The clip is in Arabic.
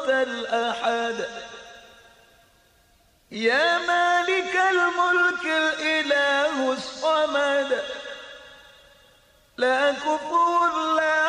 الأحد يا مالك الملك الإله الصمد لا كفور لا